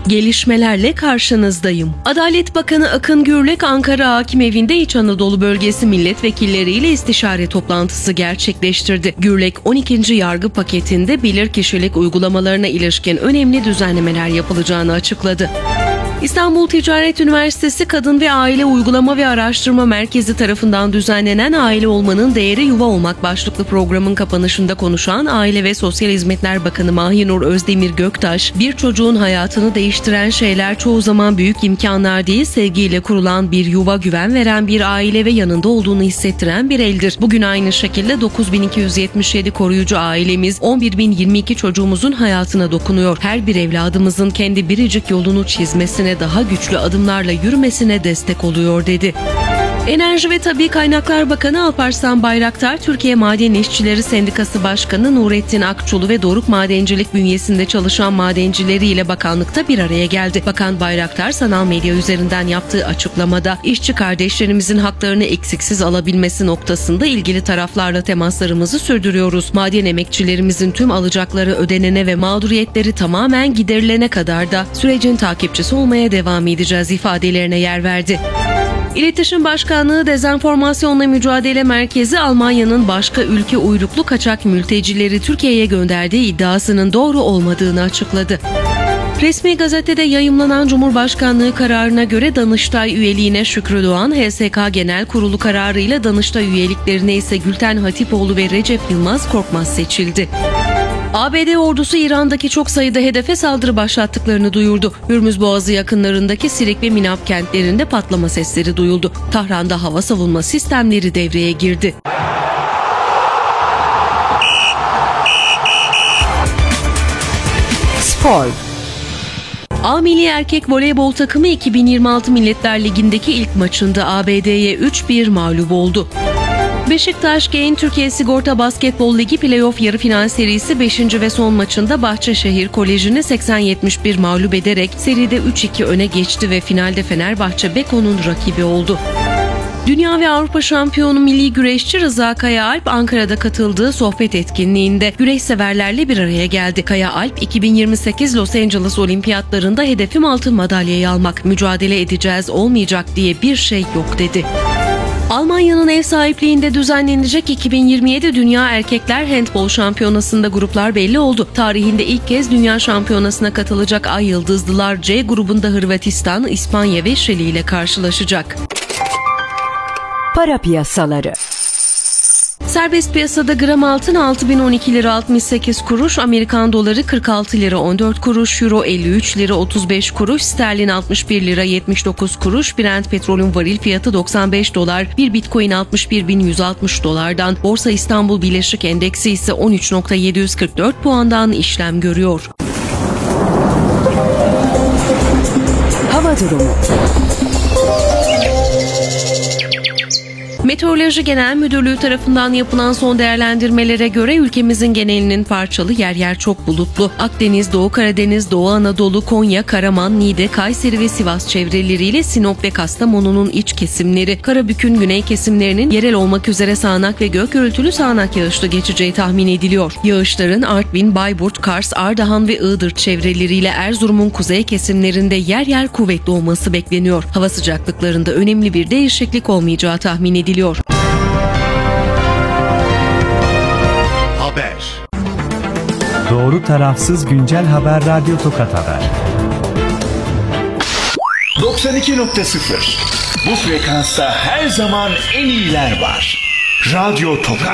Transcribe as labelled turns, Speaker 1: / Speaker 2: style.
Speaker 1: Gelişmelerle karşınızdayım. Adalet Bakanı Akın Gürlek, Ankara Hakimevinde İç Anadolu Bölgesi milletvekilleriyle istişare toplantısı gerçekleştirdi. Gürlek, 12. yargı paketinde bilirkişilik uygulamalarına ilişkin önemli düzenlemeler yapılacağını açıkladı. İstanbul Ticaret Üniversitesi Kadın ve Aile Uygulama ve Araştırma Merkezi tarafından düzenlenen Aile Olmanın Değeri Yuva Olmak başlıklı programın kapanışında konuşan Aile ve Sosyal Hizmetler Bakanı Mahinur Özdemir Göktaş, bir çocuğun hayatını değiştiren şeyler çoğu zaman büyük imkanlar değil, sevgiyle kurulan bir yuva, güven veren bir aile ve yanında olduğunu hissettiren bir eldir. Bugün aynı şekilde 9277 koruyucu ailemiz, 11.022 çocuğumuzun hayatına dokunuyor. Her bir evladımızın kendi biricik yolunu çizmesine, daha güçlü adımlarla yürümesine destek oluyor, dedi. Enerji ve Tabii Kaynaklar Bakanı Alparslan Bayraktar, Türkiye Maden İşçileri Sendikası Başkanı Nurettin Akçulu ve Doruk Madencilik bünyesinde çalışan madencileriyle bakanlıkta bir araya geldi. Bakan Bayraktar, sanal medya üzerinden yaptığı açıklamada, işçi kardeşlerimizin haklarını eksiksiz alabilmesi noktasında ilgili taraflarla temaslarımızı sürdürüyoruz. Maden emekçilerimizin tüm alacakları ödenene ve mağduriyetleri tamamen giderilene kadar da sürecin takipçisi olmaya devam edeceğiz ifadelerine yer verdi. İletişim Başkanlığı Dezenformasyonla Mücadele Merkezi, Almanya'nın başka ülke uyruklu kaçak mültecileri Türkiye'ye gönderdiği iddiasının doğru olmadığını açıkladı. Resmi gazetede yayımlanan Cumhurbaşkanlığı kararına göre Danıştay üyeliğine Şükrü Doğan, HSK Genel Kurulu kararıyla Danıştay üyeliklerine ise Gülten Hatipoğlu ve Recep Yılmaz Korkmaz seçildi. ABD ordusu İran'daki çok sayıda hedefe saldırı başlattıklarını duyurdu. Hürmüz Boğazı yakınlarındaki Sirik ve Minap kentlerinde patlama sesleri duyuldu. Tahran'da hava savunma sistemleri devreye girdi.
Speaker 2: Spor.
Speaker 1: A Milli Erkek Voleybol takımı 2026 Milletler Ligi'ndeki ilk maçında ABD'ye 3-1 mağlup oldu. Beşiktaş Gain Türkiye Sigorta Basketbol Ligi Playoff yarı final serisi 5. ve son maçında Bahçeşehir Koleji'ni 80-71 mağlup ederek seride 3-2 öne geçti ve finalde Fenerbahçe Beko'nun rakibi oldu. Dünya ve Avrupa şampiyonu milli güreşçi Rıza Kayaalp, Ankara'da katıldığı sohbet etkinliğinde güreş severlerle bir araya geldi. Kayaalp, 2028 Los Angeles Olimpiyatlarında hedefim altın madalyayı almak, mücadele edeceğiz, olmayacak diye bir şey yok, dedi. Almanya'nın ev sahipliğinde düzenlenecek 2027 Dünya Erkekler Handbol Şampiyonası'nda gruplar belli oldu. Tarihinde ilk kez Dünya Şampiyonası'na katılacak Ay Yıldızlılar C grubunda Hırvatistan, İspanya ve Şili ile karşılaşacak.
Speaker 2: Para piyasaları.
Speaker 1: Serbest piyasada gram altın 6.012 lira 68 kuruş, Amerikan doları 46 lira 14 kuruş, euro 53 lira 35 kuruş, sterlin 61 lira 79 kuruş, Brent petrolün varil fiyatı 95 dolar, bir bitcoin 61.160 dolardan, Borsa İstanbul Birleşik Endeksi ise 13.744 puandan işlem görüyor.
Speaker 2: Hava durumu.
Speaker 1: Meteoroloji Genel Müdürlüğü tarafından yapılan son değerlendirmelere göre ülkemizin genelinin parçalı, yer yer çok bulutlu. Akdeniz, Doğu Karadeniz, Doğu Anadolu, Konya, Karaman, Niğde, Kayseri ve Sivas çevreleriyle Sinop ve Kastamonu'nun iç kesimleri, Karabük'ün güney kesimlerinin yerel olmak üzere sağanak ve gök gürültülü sağanak yağışlı geçeceği tahmin ediliyor. Yağışların Artvin, Bayburt, Kars, Ardahan ve Iğdır çevreleriyle Erzurum'un kuzey kesimlerinde yer yer kuvvetli olması bekleniyor. Hava sıcaklıklarında önemli bir değişiklik olmayacağı tahmin ediliyor.
Speaker 3: Haber.
Speaker 4: Doğru tarafsız güncel haber, Radyo Tokat Haber.
Speaker 3: 92.0. Bu frekansta her zaman en iyiler var. Radyo Tokat.